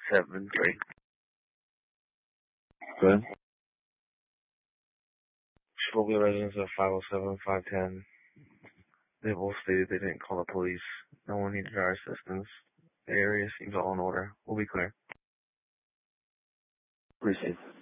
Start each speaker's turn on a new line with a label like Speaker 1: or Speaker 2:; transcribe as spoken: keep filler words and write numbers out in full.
Speaker 1: seven three.
Speaker 2: Good.
Speaker 1: Chipotle residents of five oh seven, five ten. They both stated they didn't call the police. No one needed our assistance. The area seems all in order. We'll be clear.
Speaker 2: Appreciate it.